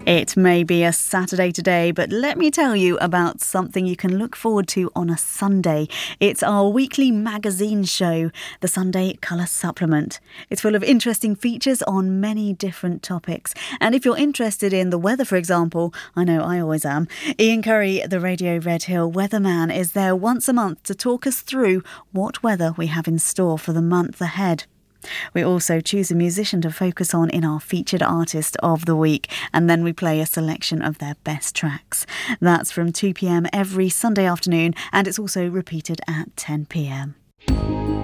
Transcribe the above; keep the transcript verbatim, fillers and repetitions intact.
It may be a Saturday today, but let me tell you about something you can look forward to on a Sunday. It's our weekly magazine show, the Sunday Colour Supplement. It's full of interesting features on many different topics. And if you're interested in the weather, for example, I know I always am, Ian Curry, the Radio Red Hill weatherman, is there once a month to talk us through what weather we have in store for the month ahead. We also choose a musician to focus on in our featured artist of the week, and then we play a selection of their best tracks. That's from two p.m. every Sunday afternoon, and it's also repeated at ten p.m.